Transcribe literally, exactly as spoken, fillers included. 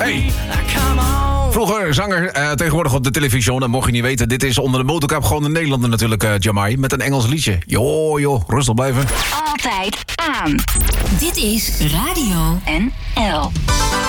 Hey. Vroeger zanger, uh, tegenwoordig op de televisie. Dan mocht je niet weten, dit is onder de motorkap gewoon de Nederlander natuurlijk, uh, Jamai. Met een Engels liedje. Jo, joh, rustig blijven. Altijd aan. Dit is Radio N L.